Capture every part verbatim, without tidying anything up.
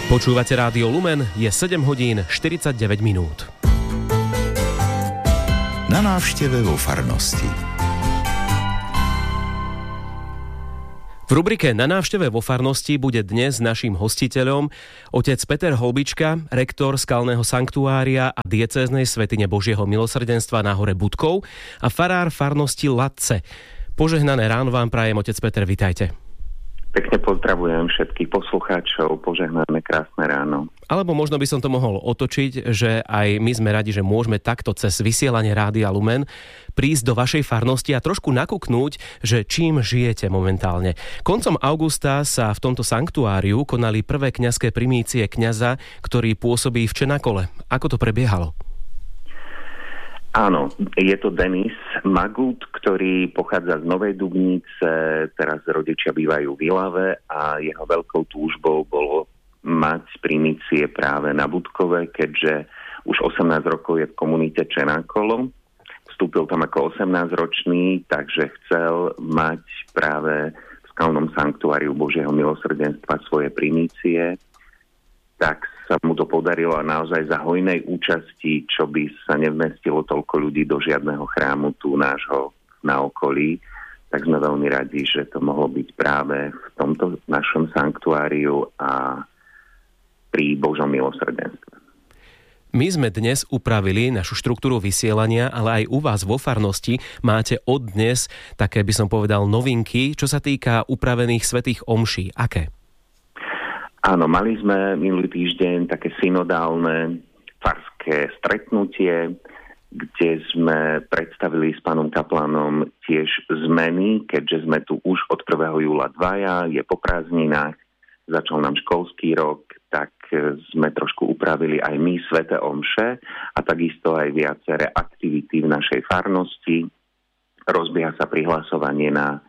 Počúvate Rádio Lumen, je sedem hodín štyridsaťdeväť minút. Na návšteve vo farnosti. V rubrike Na návšteve vo farnosti bude dnes naším hostiteľom otec Peter Holbička, rektor Skalného sanktuária a diecéznej svätyne Božieho milosrdenstva na hore Budkov a farár farnosti Latce. Požehnané ráno vám prajem, otec Peter, vitajte. Pekne pozdravujem všetkých poslucháčov, požehnané krásne ráno. Alebo možno by som to mohol otočiť, že aj my sme radi, že môžeme takto cez vysielanie Rádia Lumen prísť do vašej farnosti a trošku nakúknúť, že čím žijete momentálne. Koncom augusta sa v tomto sanktuáriu konali prvé kňazské primície kňaza, ktorý pôsobí v Čenakole. Ako to prebiehalo? Áno, je to Denis Magut, ktorý pochádza z Novej Dubnice, teraz rodičia bývajú v Ilave a jeho veľkou túžbou bolo mať primície práve na Budkove, keďže už osemnásť rokov je v komunite Čenakolo. Vstúpil tam ako osemnásťročný, takže chcel mať práve v Skalnom sanktuáriu Božieho milosrdenstva svoje primície. Tak sa mu to podarilo a naozaj za hojnej účasti, čo by sa nevmestilo toľko ľudí do žiadneho chrámu tu nášho na okolí, tak sme veľmi radi, že to mohlo byť práve v tomto našom sanktuáriu a pri Božom milosrdenstve. My sme dnes upravili našu štruktúru vysielania, ale aj u vás vo farnosti máte od dnes také, by som povedal, novinky, čo sa týka upravených svätých omší. Aké? Áno, mali sme minulý týždeň také synodálne farské stretnutie, kde sme predstavili s pánom kaplánom tiež zmeny, keďže sme tu už od prvého júla dvaja, je po prázdninách, začal nám školský rok, tak sme trošku upravili aj my sväté omše a takisto aj viaceré aktivity v našej farnosti. Rozbieha sa prihlasovanie na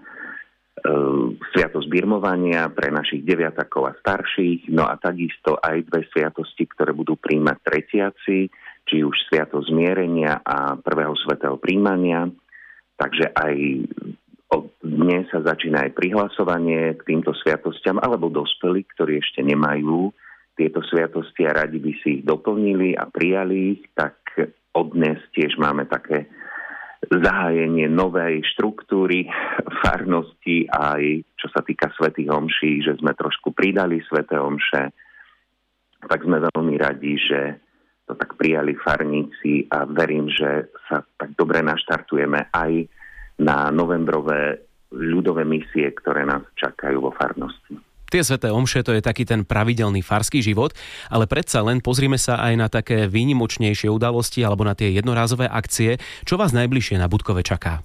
sviatosť birmovania pre našich deviatakov a starších, no a takisto aj dve sviatosti, ktoré budú príjmať tretiaci, či už sviatosť zmierenia a prvého svätého príjmania. Takže aj od dnes sa začína aj prihlasovanie k týmto sviatostiam, alebo dospelí, ktorí ešte nemajú tieto sviatosti a radi by si ich doplnili a prijali ich, tak od dnes tiež máme také zahájenie novej štruktúry farnosti aj čo sa týka svätých omší, že sme trošku pridali sväté omše, tak sme veľmi radi, že to tak prijali farníci a verím, že sa tak dobre naštartujeme aj na novembrové ľudové misie, ktoré nás čakajú vo farnosti. Tie sväté omše, to je taký ten pravidelný farský život, ale predsa len pozrime sa aj na také výnimočnejšie udalosti alebo na tie jednorázové akcie. Čo vás najbližšie na Budkove čaká?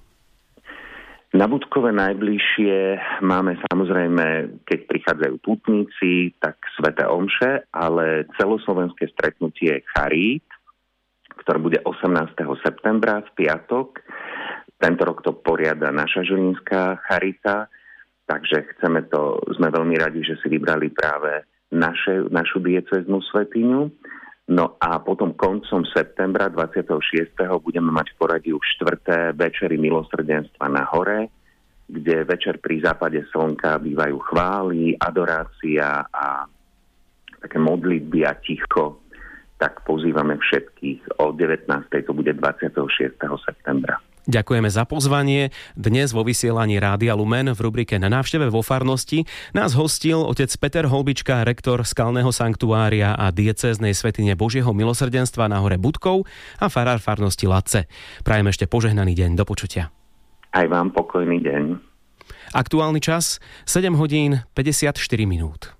Na Budkove najbližšie máme samozrejme, keď prichádzajú pútnici, tak sväté omše, ale celoslovenské stretnutie Charít, ktoré bude osemnásteho septembra v piatok. Tento rok to poriada naša Žilinská charita. Takže chceme to, sme veľmi radi, že si vybrali práve naše, našu diecéznu svätyňu. No a potom koncom septembra dvadsiateho šiesteho budeme mať v poradí už štvrté večery milosrdenstva na hore, kde večer pri západe slnka bývajú chvály, adorácia a také modlitby a ticho. Tak pozývame všetkých. O devätnástej to bude dvadsiateho šiesteho septembra. Ďakujeme za pozvanie. Dnes vo vysielaní Rádia Lumen v rubrike Na návšteve vo farnosti nás hostil otec Peter Holbička, rektor Skalného sanktuária a diecéznej svätyne Božieho milosrdenstva na hore Budkov a farár farnosti Latce. Prajem ešte požehnaný deň. Do počutia. Aj vám pokojný deň. Aktuálny čas sedem hodín päťdesiatštyri minút.